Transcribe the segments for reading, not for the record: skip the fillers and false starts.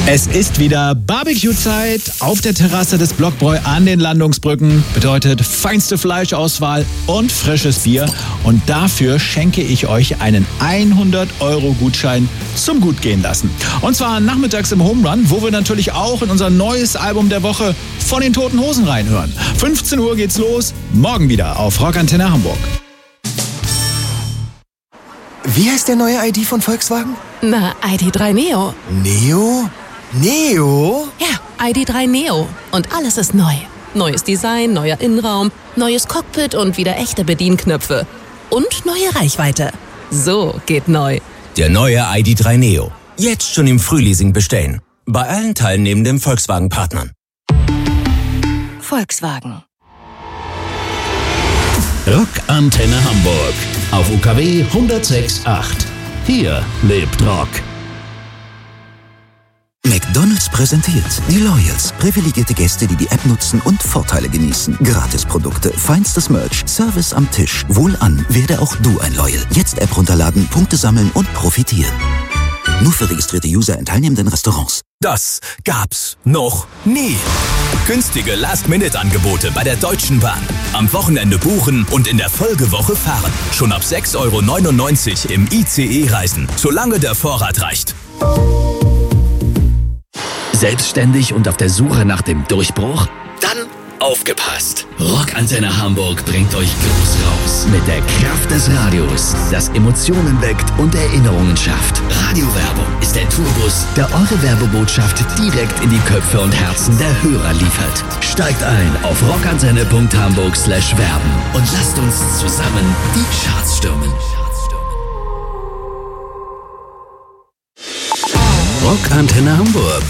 Es ist wieder Barbecue-Zeit auf der Terrasse des Blockbräu an den Landungsbrücken. Bedeutet feinste Fleischauswahl und frisches Bier. Und dafür schenke ich euch einen 100-Euro-Gutschein zum Gutgehen lassen. Und zwar nachmittags im Home Run, wo wir natürlich auch in unser neues Album der Woche von den Toten Hosen reinhören. 15 Uhr geht's los, morgen wieder auf Rockantenne Hamburg. Wie heißt der neue ID von Volkswagen? Na, ID.3 Neo. Neo? Neo? Ja, ID.3 Neo. Und alles ist neu. Neues Design, neuer Innenraum, neues Cockpit und wieder echte Bedienknöpfe. Und neue Reichweite. So geht neu. Der neue ID.3 Neo. Jetzt schon im Frühleasing bestellen. Bei allen teilnehmenden Volkswagen-Partnern. Volkswagen. Rockantenne Hamburg. Auf UKW 106.8. Hier lebt Rock. McDonald's präsentiert die Loyals. Privilegierte Gäste, die die App nutzen und Vorteile genießen. Gratisprodukte, feinstes Merch, Service am Tisch. Wohlan, werde auch du ein Loyal. Jetzt App runterladen, Punkte sammeln und profitieren. Nur für registrierte User in teilnehmenden Restaurants. Das gab's noch nie. Günstige Last-Minute-Angebote bei der Deutschen Bahn. Am Wochenende buchen und in der Folgewoche fahren. Schon ab 6,99 € im ICE reisen, solange der Vorrat reicht. Selbstständig und auf der Suche nach dem Durchbruch? Dann aufgepasst! Rockantenne Hamburg bringt euch groß raus mit der Kraft des Radios, das Emotionen weckt und Erinnerungen schafft. Radiowerbung ist der Tourbus, der eure Werbebotschaft direkt in die Köpfe und Herzen der Hörer liefert. Steigt ein auf rockantenne.hamburg/werben und lasst uns zusammen die Charts stürmen. Rockantenne Hamburg.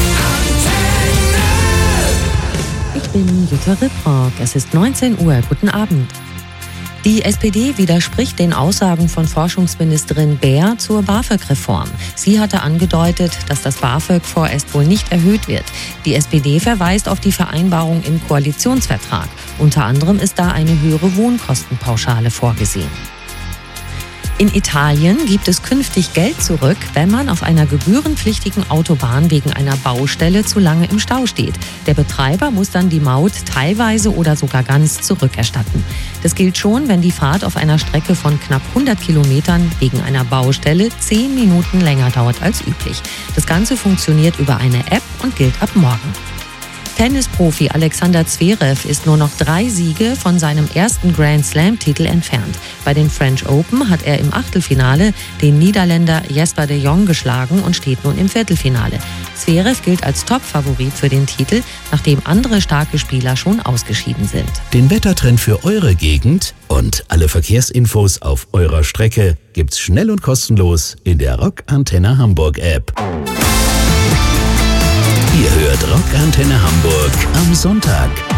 Ich bin Jutta Ripprock. Es ist 19 Uhr. Guten Abend. Die SPD widerspricht den Aussagen von Forschungsministerin Baer zur BAföG-Reform. Sie hatte angedeutet, dass das BAföG vorerst wohl nicht erhöht wird. Die SPD verweist auf die Vereinbarung im Koalitionsvertrag. Unter anderem ist da eine höhere Wohnkostenpauschale vorgesehen. In Italien gibt es künftig Geld zurück, wenn man auf einer gebührenpflichtigen Autobahn wegen einer Baustelle zu lange im Stau steht. Der Betreiber muss dann die Maut teilweise oder sogar ganz zurückerstatten. Das gilt schon, wenn die Fahrt auf einer Strecke von knapp 100 Kilometern wegen einer Baustelle 10 Minuten länger dauert als üblich. Das Ganze funktioniert über eine App und gilt ab morgen. Tennisprofi Alexander Zverev ist nur noch 3 Siege von seinem ersten Grand-Slam-Titel entfernt. Bei den French Open hat er im Achtelfinale den Niederländer Jesper de Jong geschlagen und steht nun im Viertelfinale. Zverev gilt als Top-Favorit für den Titel, nachdem andere starke Spieler schon ausgeschieden sind. Den Wettertrend für eure Gegend und alle Verkehrsinfos auf eurer Strecke gibt's schnell und kostenlos in der Rockantenne Hamburg App. Ihr hört Rockantenne Hamburg am Sonntag.